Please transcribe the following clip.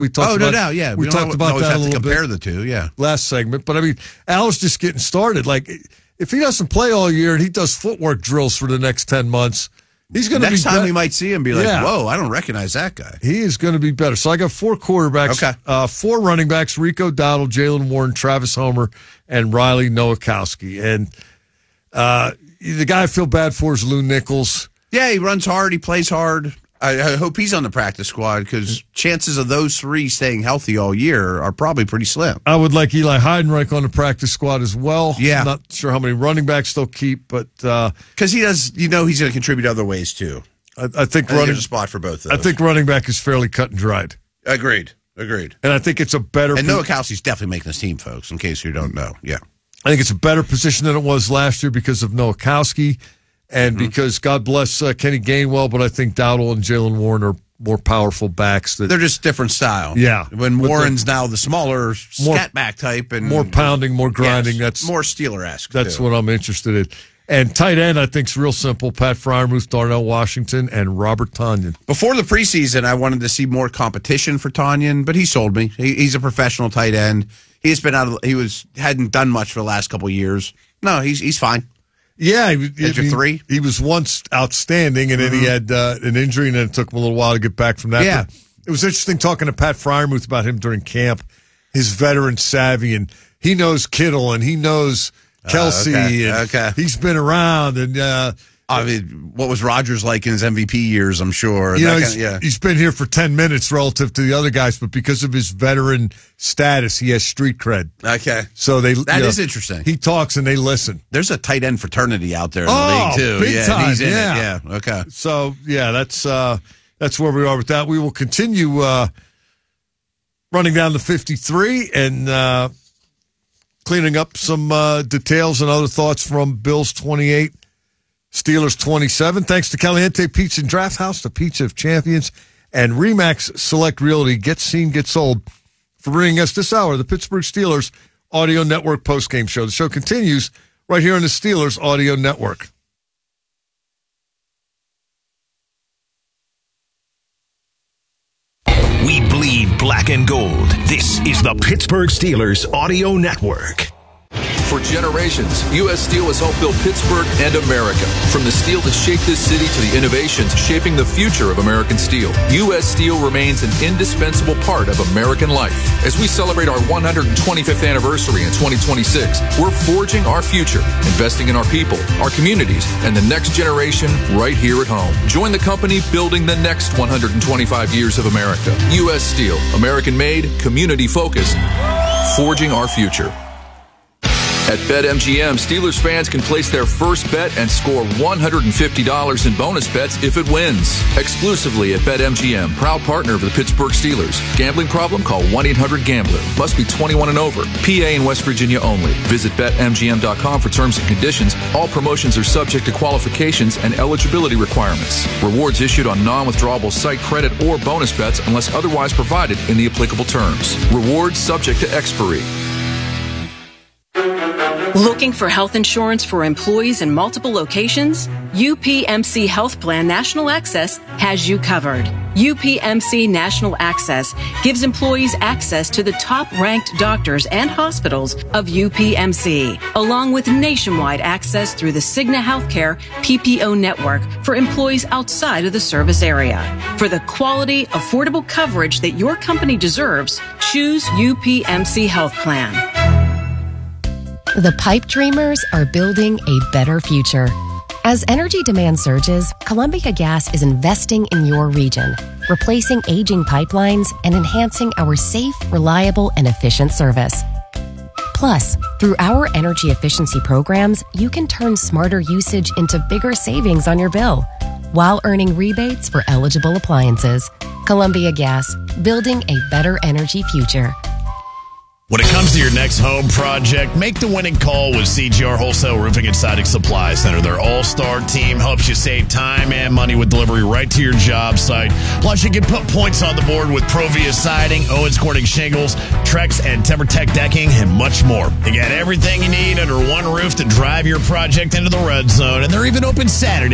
We talked no doubt, yeah. We talked about that a little bit. Compare the two, yeah. Last segment. But, I mean, Al's just getting started. Like, if he doesn't play all year and he does footwork drills for the next 10 months, he's going to be next time we might see him be like, whoa, I don't recognize that guy. He is going to be better. So I got 4 quarterbacks, 4 running backs, Rico Dowdle, Jalen Warren, Travis Homer, and Riley Nowakowski. And the guy I feel bad for is Lou Nichols. Yeah, he runs hard. He plays hard. I hope he's on the practice squad because chances of those 3 staying healthy all year are probably pretty slim. I would like Eli Heidenreich on the practice squad as well. Yeah. I'm not sure how many running backs they'll keep, but because he does, he's going to contribute other ways too. I think there's a spot for both of those. I think running back is fairly cut and dried. Agreed. And I think it's a better. And Nowakowski's definitely making this team, folks. In case you don't know, yeah. I think it's a better position than it was last year because of Nowakowski. And because, God bless Kenny Gainwell, but I think Dowdle and Jalen Warren are more powerful backs. They're just different style. Yeah. When Warren's now the smaller scat back type. And more pounding, more grinding. Yes, that's more Steeler-esque. That's what I'm interested in. And tight end, I think, is real simple. Pat Freiermuth, Darnell Washington, and Robert Tonyan. Before the preseason, I wanted to see more competition for Tonyan, but he sold me. He's a professional tight end. Hadn't done much for the last couple of years. No, he's fine. Yeah, your 3. He was once outstanding, and then he had an injury, and then it took him a little while to get back from that. Yeah. But it was interesting talking to Pat Freiermuth about him during camp, his veteran savvy, and he knows Kittle, and he knows Kelsey, and he's been around, and I mean, what was Rodgers like in his MVP years, I'm sure. He's been here for 10 minutes relative to the other guys, but because of his veteran status, he has street cred. Okay. So that is interesting. He talks and they listen. There's a tight end fraternity out there in the league, too. Big time. He's in it. Yeah. Okay. So, yeah, that's where we are with that. We will continue running down to 53 and cleaning up some details and other thoughts from Bills 28. Steelers 27. Thanks to Caliente Pizza and Draft House, the Pizza of Champions, and Remax Select Realty. Get seen, get sold for bringing us this hour, the Pittsburgh Steelers Audio Network postgame show. The show continues right here on the Steelers Audio Network. We bleed black and gold. This is the Pittsburgh Steelers Audio Network. For generations, U.S. Steel has helped build Pittsburgh and America. From the steel that shaped this city to the innovations shaping the future of American steel, U.S. Steel remains an indispensable part of American life. As we celebrate our 125th anniversary in 2026, we're forging our future, investing in our people, our communities, and the next generation right here at home. Join the company building the next 125 years of America. U.S. Steel, American-made, community-focused, forging our future. At BetMGM, Steelers fans can place their first bet and score $150 in bonus bets if it wins. Exclusively at BetMGM, proud partner of the Pittsburgh Steelers. Gambling problem? Call 1-800-GAMBLER. Must be 21 and over. PA and West Virginia only. Visit BetMGM.com for terms and conditions. All promotions are subject to qualifications and eligibility requirements. Rewards issued on non-withdrawable site credit or bonus bets unless otherwise provided in the applicable terms. Rewards subject to expiry. Looking for health insurance for employees in multiple locations? UPMC Health Plan National Access has you covered. UPMC National Access gives employees access to the top-ranked doctors and hospitals of UPMC, along with nationwide access through the Cigna Healthcare PPO network for employees outside of the service area. For the quality, affordable coverage that your company deserves, choose UPMC Health Plan. The Pipe Dreamers are building a better future. As energy demand surges, Columbia Gas is investing in your region, replacing aging pipelines and enhancing our safe, reliable, and efficient service. Plus, through our energy efficiency programs, you can turn smarter usage into bigger savings on your bill, while earning rebates for eligible appliances. Columbia Gas, building a better energy future. When it comes to your next home project, make the winning call with CGR Wholesale Roofing and Siding Supply Center. Their all-star team helps you save time and money with delivery right to your job site. Plus, you can put points on the board with Provia Siding, Owens Corning Shingles, Trex, and TimberTech Decking, and much more. You got everything you need under one roof to drive your project into the red zone, and they're even open Saturday